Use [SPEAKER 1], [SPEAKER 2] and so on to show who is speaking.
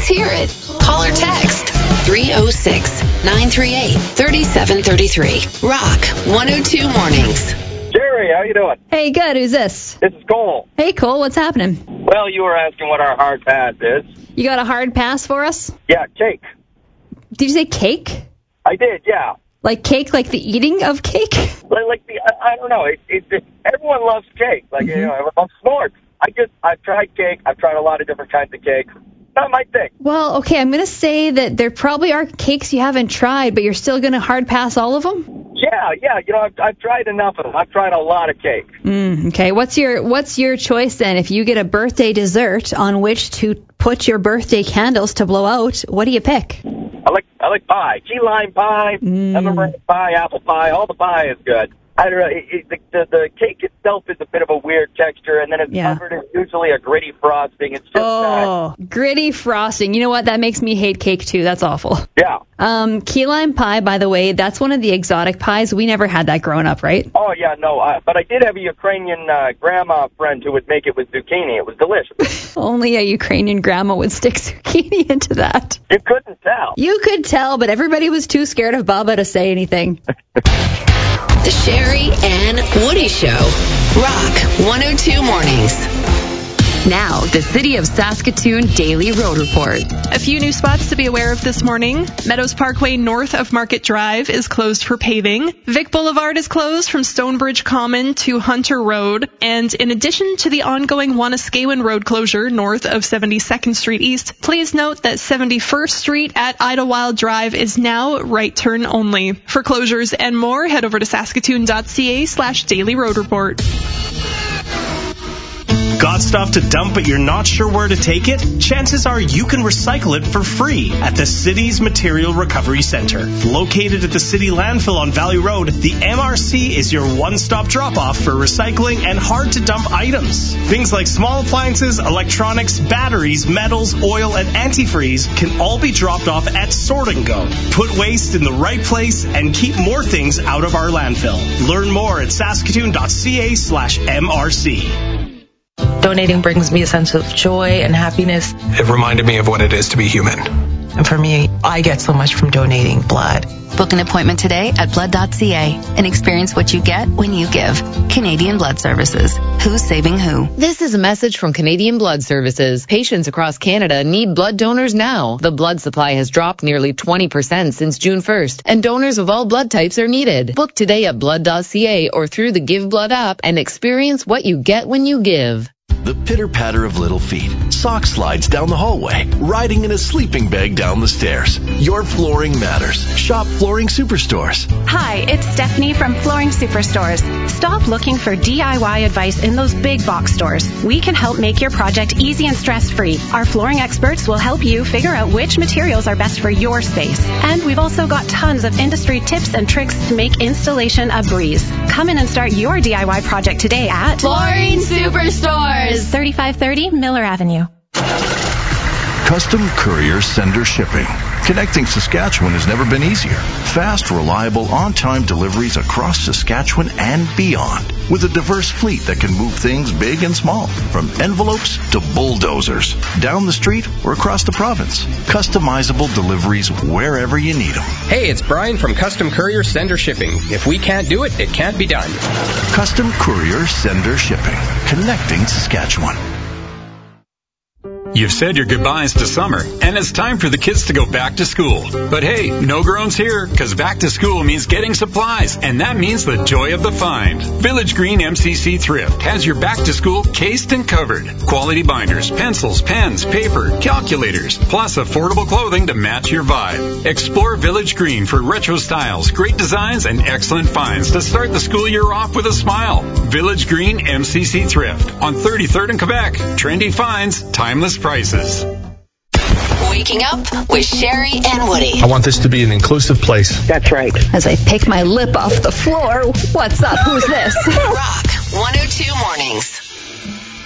[SPEAKER 1] Let's hear it. Call or text 306-938-3733. Rock 102 Mornings.
[SPEAKER 2] Jerry, how you doing?
[SPEAKER 3] Hey, good. Who's this?
[SPEAKER 2] This is Cole.
[SPEAKER 3] Hey, Cole. What's happening?
[SPEAKER 2] Well, you were asking what our hard pass is.
[SPEAKER 3] You got a hard pass for us?
[SPEAKER 2] Yeah, cake.
[SPEAKER 3] Did you say cake?
[SPEAKER 2] I did, yeah.
[SPEAKER 3] Like cake, like the eating of cake?
[SPEAKER 2] I don't know. Everyone loves cake. Everyone loves s'mores. I've tried cake. I've tried a lot of different kinds of cake. Not my thing.
[SPEAKER 3] Well, okay, I'm going to say that there probably are cakes you haven't tried, but you're still going to hard pass all of them?
[SPEAKER 2] Yeah. I've tried enough of them. I've tried a lot of cake.
[SPEAKER 3] Okay, what's your choice then? If you get a birthday dessert on which to put your birthday candles to blow out, what do you pick?
[SPEAKER 2] I like pie. Key lime pie, peppermint pie, apple pie. All the pie is good. I don't know. The cake itself is a bit of a weird texture, and then it's covered in usually a gritty frosting. It's just
[SPEAKER 3] gritty frosting. You know what? That makes me hate cake too. That's awful.
[SPEAKER 2] Yeah.
[SPEAKER 3] Key lime pie, by the way, that's one of the exotic pies. We never had that growing up, right?
[SPEAKER 2] Oh yeah, no. But I did have a Ukrainian grandma friend who would make it with zucchini. It was delicious.
[SPEAKER 3] Only a Ukrainian grandma would stick zucchini into that.
[SPEAKER 2] You couldn't tell.
[SPEAKER 3] You could tell, but everybody was too scared of Baba to say anything.
[SPEAKER 1] The Sherry and Woody Show. Rock 102 Mornings. Now, the City of Saskatoon Daily Road Report.
[SPEAKER 4] A few new spots to be aware of this morning. Meadows Parkway north of Market Drive is closed for paving. Vic Boulevard is closed from Stonebridge Common to Hunter Road. And in addition to the ongoing Wanuskewin Road closure north of 72nd Street East, please note that 71st Street at Idlewild Drive is now right turn only. For closures and more, head over to saskatoon.ca/Daily Road Report.
[SPEAKER 5] Got stuff to dump but you're not sure where to take it? Chances are you can recycle it for free at the city's Material Recovery Center. Located at the city landfill on Valley Road, the MRC is your one-stop drop-off for recycling and hard-to-dump items. Things like small appliances, electronics, batteries, metals, oil, and antifreeze can all be dropped off at Sort and Go. Put waste in the right place and keep more things out of our landfill. Learn more at saskatoon.ca/MRC.
[SPEAKER 6] Donating brings me a sense of joy and happiness.
[SPEAKER 7] It reminded me of what it is to be human.
[SPEAKER 6] And for me, I get so much from donating blood.
[SPEAKER 8] Book an appointment today at blood.ca and experience what you get when you give. Canadian Blood Services. Who's saving who?
[SPEAKER 9] This is a message from Canadian Blood Services. Patients across Canada need blood donors now. The blood supply has dropped nearly 20% since June 1st, and donors of all blood types are needed. Book today at blood.ca or through the Give Blood app and experience what you get when you give.
[SPEAKER 10] The pitter-patter of little feet, sock slides down the hallway, riding in a sleeping bag down the stairs. Your flooring matters. Shop Flooring Superstores.
[SPEAKER 11] Hi, it's Stephanie from Flooring Superstores. Stop looking for DIY advice in those big box stores. We can help make your project easy and stress-free. Our flooring experts will help you figure out which materials are best for your space. And we've also got tons of industry tips and tricks to make installation a breeze. Come in and start your DIY project today at
[SPEAKER 8] Flooring Superstores.
[SPEAKER 11] 3530 Miller Avenue.
[SPEAKER 10] Custom Courier Sender Shipping. Connecting Saskatchewan has never been easier. Fast, reliable, on-time deliveries across Saskatchewan and beyond. With a diverse fleet that can move things big and small. From envelopes to bulldozers. Down the street or across the province. Customizable deliveries wherever you need them.
[SPEAKER 12] Hey, it's Brian from Custom Courier Sender Shipping. If we can't do it, it can't be done.
[SPEAKER 10] Custom Courier Sender Shipping. Connecting Saskatchewan.
[SPEAKER 13] You've said your goodbyes to summer, and it's time for the kids to go back to school. But hey, no groans here, because back to school means getting supplies, and that means the joy of the find. Village Green MCC Thrift has your back to school cased and covered. Quality binders, pencils, pens, paper, calculators, plus affordable clothing to match your vibe. Explore Village Green for retro styles, great designs, and excellent finds to start the school year off with a smile. Village Green MCC Thrift on 33rd and Quebec. Trendy finds, timeless prices.
[SPEAKER 1] Waking up with Sherry and Woody.
[SPEAKER 7] I want this to be an inclusive place.
[SPEAKER 2] That's right.
[SPEAKER 3] As I pick my lip off the floor, what's up? Who's this?
[SPEAKER 1] Rock 102 Mornings.